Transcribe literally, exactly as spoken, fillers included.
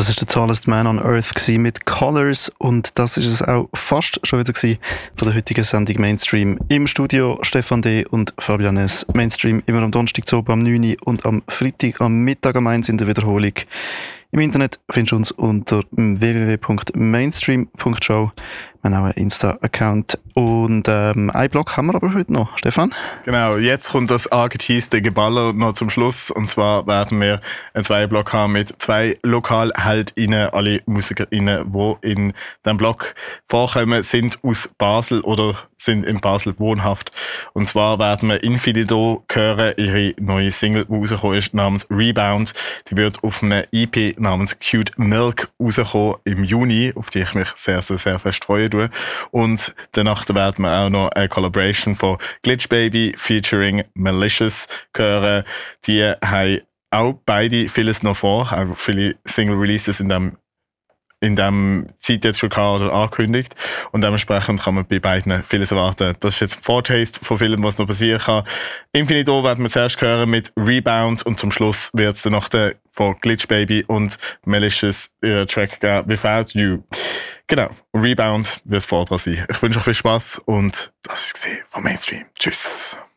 Das ist der Tallest Man on Earth mit Colors und das ist es auch fast schon wieder gewesen von der heutigen Sendung Mainstream. Im Studio Stefan D. und Fabian S. Mainstream immer am Donnerstag zu oben am neun Uhr und am Freitag am Mittag am eins in der Wiederholung. Im Internet findest du uns unter w w w punkt mainstream punkt show. Wir haben auch einen Insta-Account. Und ähm, einen Blog haben wir aber heute noch. Stefan? Genau, jetzt kommt das angeteaste Geballer noch zum Schluss. Und zwar werden wir einen Zwei-Blog haben mit zwei LokalheldInnen. Alle MusikerInnen, die in diesem Blog vorkommen, sind aus Basel oder sind in Basel wohnhaft. Und zwar werden wir Infinido hören, ihre neue Single, die rausgekommen ist, namens Rebound. Die wird auf einer E P namens Cute Milk rauskommen im Juni, auf die ich mich sehr, sehr, sehr fest freue. Und danach werden wir auch noch eine Collaboration von Glitch Baby featuring Malicious hören. Die haben auch beide vieles noch vor, auch viele Single-Releases in dem in dem Zeit jetzt schon gehabt oder angekündigt. Und dementsprechend kann man bei beiden vieles erwarten. Das ist jetzt ein Foretaste von vielem, was noch passieren kann. Infinito werden wir zuerst hören mit Rebound und zum Schluss wird es dann noch der von Glitch Baby und Malicious ihren Track geben, Without You. Genau, Rebound wird es vor dran sein. Ich wünsche euch viel Spaß und das ist es von Mainstream. Tschüss.